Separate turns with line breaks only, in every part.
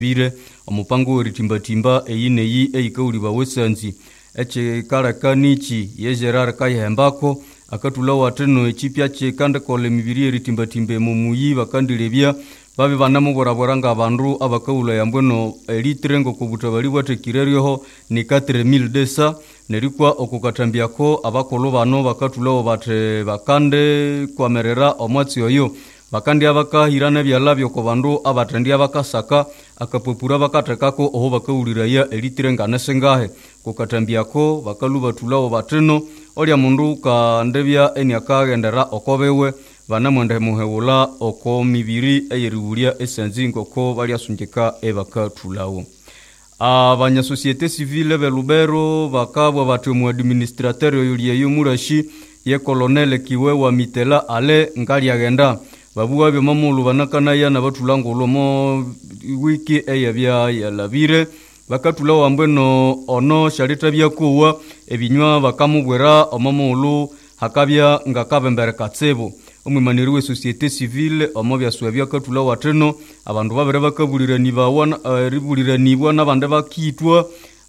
bire omupango weritimbatimba eyineyi eyikauliba wesanzi echikalakanichi yegerard kayihembako akatula wateno echipya chekande kole mibiri eritimbatimbe mumuyi bakandilebya babe banamubora nga abandu abakaula yambweno elitrengo kubutabali bwatekireryoho ni 4200 nerikwa okukatambyako abakolo bano bakatulawo bate bakande kwamerera omwatsi oyo bakandi abakahirana byalabyo ko bandu abatendi abakasaka akapopura bakatekako oho bakauliraya elitrenga nasengahe kukatambyako bakaluba tulawo bateno olya mundu kandebya eni akagendera okobewe banamwende muhewula oko mibiri eyeriwulya esanzingo ko balyasunjika ebakatulawo abanya societe civile belubero bakabwa batu mu administrateur yuliye murashi ye colonel Kiwewa Mitela ale ngali agenda babuwa byo mamulu banakana yana batulangulo mo wiki eyabya yalabire bakatulawo ambweno ono shalita byakuwa ebinywa bakamubwera omamulu hakabya ngakabembere katsebo omwimaniri we societe civile omobyaswa byakatula wateno abandu babere bakabuliranibwa nabande bakitwa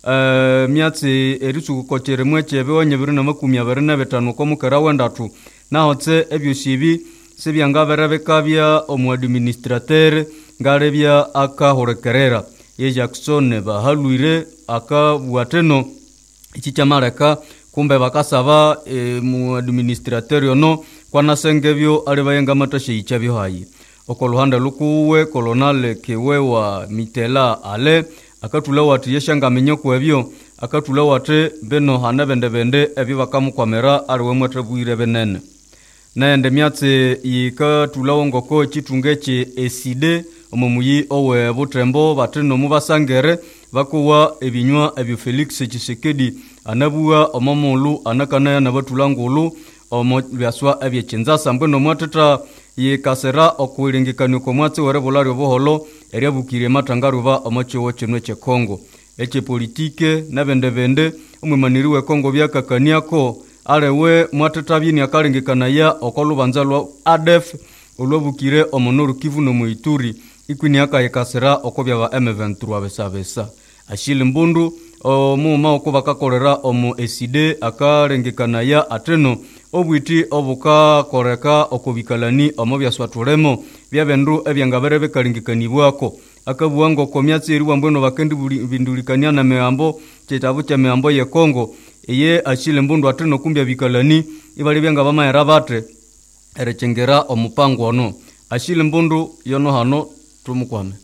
myatse eritsukukochera mwechebe wanyebere na 25 komukera wendatu nahotse ebyosibi sebyangabere bekabya omu administrateur ngalebya akahorekerera ye Jackson bahaluire akabwateno ichichamareka kumbe bakasaba mu administrateur yono kwanasengebyo ali bayenga matashe ichabyo hayi okoluhanda lukuwe colonel Kiwewa Mitela ale akatula wati yeshanga menyoko ebyo akatula wate beno hanabende ebyo bakamukwamera aliwe mwatabwire benene naende myatse yikatula wongoko chitungeche eside omumuyi owe butembo bateno mubasangere bakuwa ebinywa ebyo Felix Tshisekedi anabuwa omamulu anakana na batulangulu omo byaswa ebyechenza mbweno mwateta yekasera okwilingikana ko mwatse werebulario boholo eryabukire matangaruba omachewo chenwe che Kongo eche politike nabende omwimaniri we Kongo byakakaniako alewe mwateta byini akalingikana ya okolubanzalwa ADF olobukire omonoro Kivu no Muituri ikwini akayekasera okobya ba M23 besabesa ashile mbundu omuma okubakakolera omu eside akalengekana ya ateno obwiti obuka koreka okubikalani omobyaswatulemo byabendu ebyangabere bekalingikanibwako akabuwango komyatsi eriwa mbweno bakendi bindulikania na meambo chetabu cha meambo ye Kongo eye ashile mbundu ateno kumbya bikalani ibali byanga bamayera bate erechengera omupango ono ashile mbundu yono hano tumukwame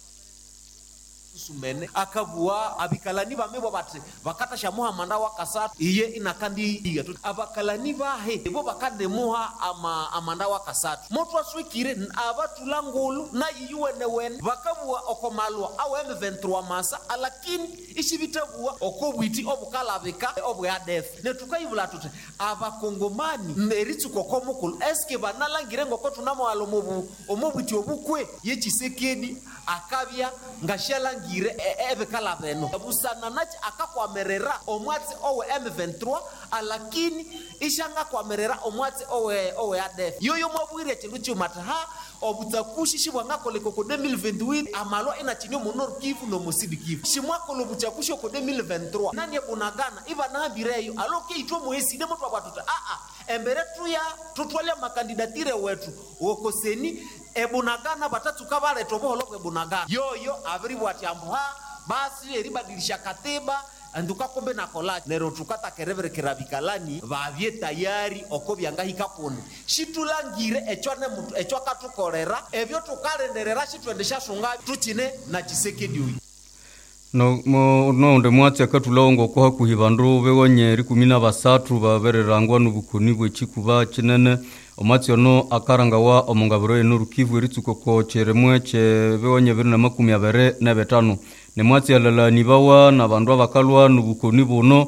sumene akabuwa abikalani bamebo bate bakata shamuha manda wakasatu iye inakandi igatu abakalani bahe bo bakade muha amanda wakasatu moto aswikire abatulangulu na yuwenewen bakabuwa okomalwa awe M23 masa alakini ishibitabuwa okobwiti obukalabeka obwadef netukayibula tute abakongomani neritsuko komukulu eske banalangire ngoko tunamo alomobu omobwiti obukwe yechisekedi akabya ngashalangi ebekala beno busana nachi akakwamerera omwatsi owe M23 alakini ishanga kwamerera omwatsi owe ADF yoyo mwabwire chindu chumataha obutsakushi shibwangakoleko ko 2028 amalo inachinyo monor Kivu no Musidi Kivu shimwakolo butsakushi ko 2023 nani ebunagana ibana bireyo aloke itwo mueside moto abatuta embere tuya tutwale makandidatire wetu wokoseni ebunagana batatuka baleto boholo ebunagana yoyo abiribwati ambuha basi eribadilisha katiba anduka kombe na kola nero tukata kerevere kerabikalani bavye tayari okobyanga hikapone shitulangire echwane mutu echwaka tukolera ebyo tukalenderera shitwendesha sunga tuchine na Tshisekedi uyi
no nde mwatsi akatulongo ko hakuhibandu bewonye 13 babererangwa nubukuni bwechikuba kinene omwatsi ono akarangawa omungabiro eno Kivu eritsuko ko cheremwe che bewonye 2025 ne mwatsi alala nibawa na bandu abakalwa nubukuni buno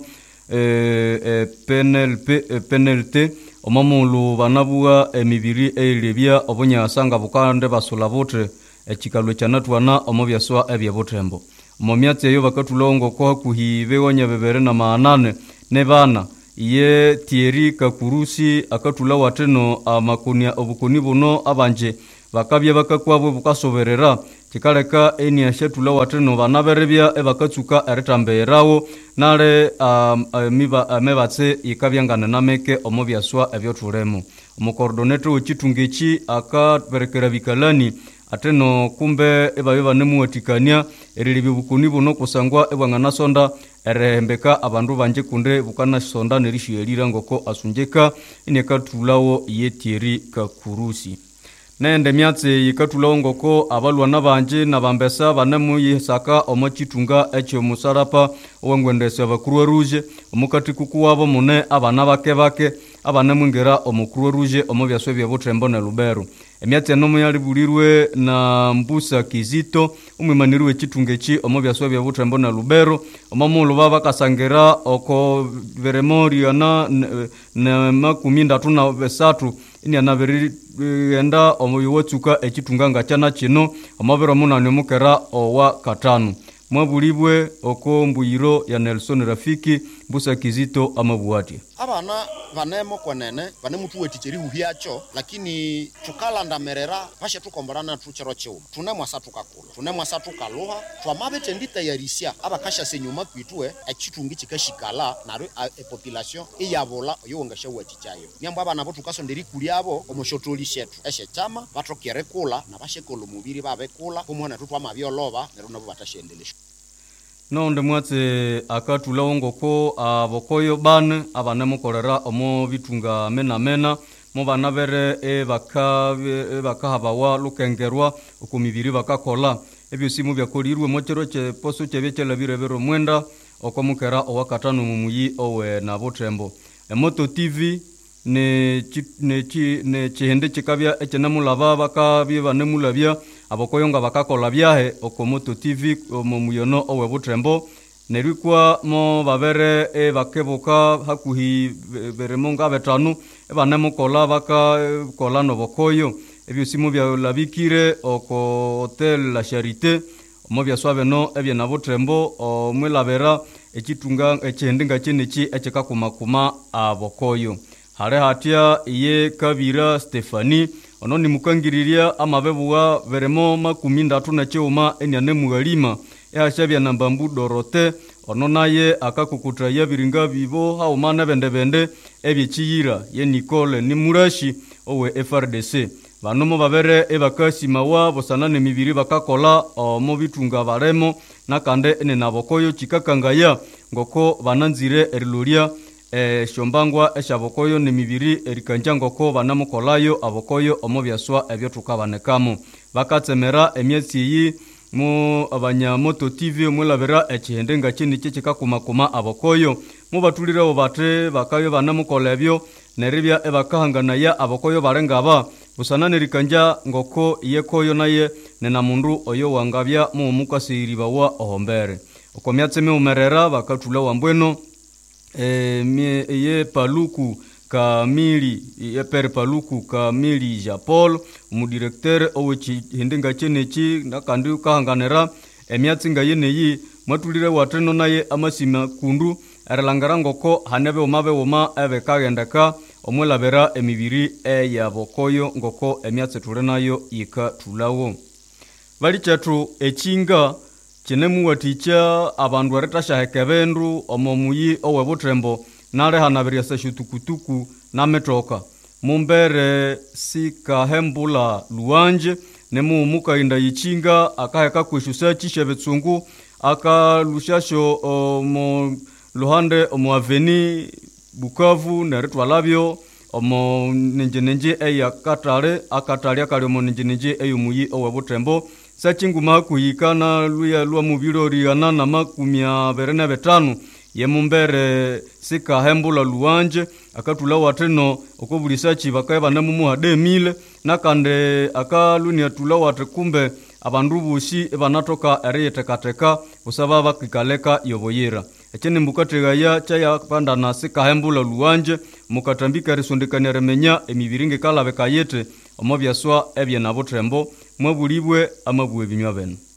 penalty omamulu banabuwa emibiri eilebya obunyasanga bukande basula bote echikalwe chanatwana omobyaswa ebyebutembo momyatsi eyo bakatulongo ko hakuhibe wonya 208 ne bana ye Thierry Kakurusi akatula wateno amakunia obukuni buno abanje bakabya bakakwabo bukasoberera kikaleka eniashetula wateno banaberebya ebakatsuka eritamberawo nale mebatse ikabyangana nameke omubyaswa ebyothulemo omucoordinator w'ekitungechi akaberekera bikalani ateno kumbe ebayo banemuwatikania erilibya bukuni buno kusangwa ebwanganasonda erehembeka abandu banje kunde bukanasonda nerishiyelira ngoko asunjeka inekathulawo yetieri kakurusi nende myatse yikatulawo ngoko abalwana banje nabambesa banemuyisaka omochitunga ekyomusarapa owengwendesa bakuru ruje omukati kukuwabo mune abana bake abanemwingira omukuru ruje omubyaswe byebutrembo ne Lubero emyatse no muyalibulirwe na Mbusa Kizito umwimaniri w'ekitungechi omubyaswe byebutrembo ne Lubero omamulu babakasangira oko veremori na makumi ndatu na besatu inianaberi enda omuyotsuka ekitunganga cyana kino omabero munane mukera owa katanu mwabulibwe oko mbuyiro ya Nelson Rafiki Mbusa Kizito amabuati
abana banemo kwenene banemutu weticheri huhiacho lakini tukalanda merera bashe tukomborana tuchero chiuma tunemwasa tukaluha twamabete nditayarisia abakasha senyuma kwitwe ekitungi kikashikala naro population iyabola oyongasha wetichayo nyamba abana bo tukasonderi kuliabo omoshotoli shetu eshe chama batokere kula na bashekolo mubiri babekula kumwana tutwamabyoloba nero nabo batashendelesha
nonde mwatse akatulawo ngoko abokoyo bane abanemukolera omo bitunga mena mo banabere bakahabawa lukengerwa okumibiri bakakola ebyo simu byakolirwe mochero che poso chebyechela birebero mwenda okomukera owakatano mumuyi owe na Butrembo Moto TV ne chihende chikabya echenamulaba bakabye banemulabya abokoyonga bakakola byahe okomoto TV omuyono owe Butrembo nerikwa mo babere bakebuka hakuhi beremonga betanu banemukola bakakola no bokoyo ebyo simu bya labikire oko Hotel La Charité mo byaswabe no ebye na Butrembo omwelabera ekitunga ekihendenga kiniki ekikakumakuma abokoyo hare hatia iye Kabira Stefani ononi mukangiriria amabebuwa veremo makumi ndatu na cheuma enyane mugalima yashabya nambambu Dorote ononaye akakukutra ya biringa bibo haumana bende ebyechiyira ye Nicole ni Murashi owe FRDC banomo babere ebakasi mawa bosanane mibiri bakakola omo bitunga baremo nakande ene nabokoyo chikakangaya ngoko bananzire eriluria shombangwa eshabokoyo ni mibiri erikangangoko banamukolayo abokoyo omobyaswa ebyo tukabanekamo bakatsemera emyezi yi mu abanyamoto TV mulabera ekihendenga kini kikakumakuma abokoyo mu batulira obate bakayo banamukola ebyo neribya ebakahangana ya abokoyo barengaba busanane rikanja ngoko yekoyo naye nena mundu oyo wangabya mu mukasiriba wa ohombere okomyatseme umerera bakatula wambweno ye Paluku Kamili ye Pere Paluku Kamili Japol umudirektere owechi hindenga chenechi nakandi kahanganera emyatsinga yeneyi matulire wateno naye amasima kundu eralangara ngoko hanebe oma ebekagendeka omwelabera emibiri ya bokoyo ngoko emyatse tule nayo yikatulawo bali chetu echinga chinemu waticha abandu eretashahekebendu omomuyi owe Butrembo nale hanabiria seshutukutuku na metoka mumbere sikahembula luanje nemu mukainda yichinga akaheka kwishusha chishebetsungu akalushasho omo luhande omo aveni Bukavu neritwalabyo omo nenjenenje eya katale akatali akali omo nenjenenje eyumuyi owe Butrembo sachinguma kuyikana luya lwa mubirori yana na makumya berena betanu ye mumbere sikahembula luanje akatula wateno okobulisachi bakaya banamumu 2000 nakande akalunia tula wate kumbe abandu bushi banatoka ereyetekateka usaba bakikaleka yoboyera echene mbukategaya chaya pandana sikahembula luanje mukatambika risondekanya remenya emibiringe kala bekayete omobyaswa ebye na Butrembo mwabulibwe amabuwe binywa beno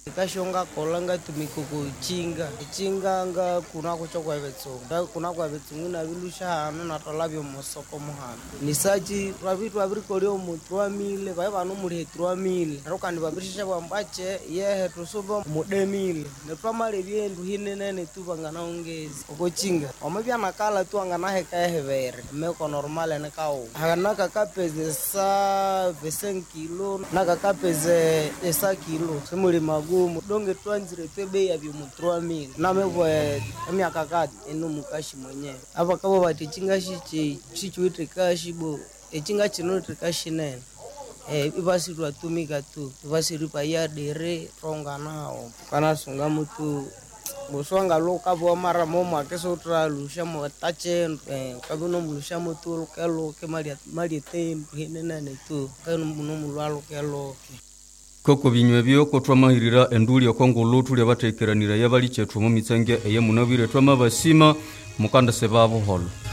Kashonga kolanga tumikuku chinga nga kuna kuchokwa vetsungu kuna kwa vetsungu na vilusha hano na tolavyo mosoko muhano nisachi ravitu avirikorio mutruamile vai vanu muri truamile rokandi vabirisha vambache yehe tusubo mudemile netwamale viendu hinene tu vangana ongezi okochinga omavya nakala tu angana heka hevere meko normale ne kao hanaka kapeze sa 5 kilo naka kapeze esa kilo semuli magumu donge twanzire tebe ya bimutruamile namebwe emyaka kati eno mukashi mwenyewe apa kabo bati chinga chichuite kashi bo echinga chinote kashi nene ibasi twatumika tu ibasi ripa ya dere ronga nao kana sunga mutu boswanga loka bo mara momo akeso tralusha mo tache kabuno mulusha mutu kelo ke mali tem hinene tu kanu muno mulwalo kelo
koko binywe byo ko twamahirira enduli okongolo tuli batekeranira yabali chetu mu mitsenge eye munabire twamabasima mukanda sebabo holo